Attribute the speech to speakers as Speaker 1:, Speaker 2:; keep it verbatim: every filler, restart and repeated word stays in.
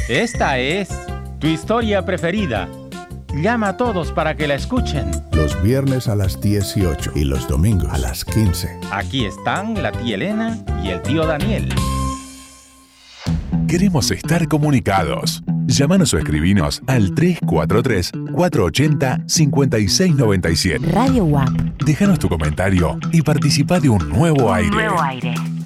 Speaker 1: Esta es tu historia preferida. Llama a todos para que la escuchen.
Speaker 2: Los viernes a las dieciocho y los domingos a las quince.
Speaker 1: Aquí están la tía Elena y el tío Daniel.
Speaker 3: Queremos estar comunicados. Llámanos o escribinos al tres cuatro tres, cuatro ocho cero, cinco seis nueve siete.
Speaker 4: Radio U A P.
Speaker 3: Déjanos tu comentario y participa de un nuevo aire.
Speaker 4: Nuevo aire.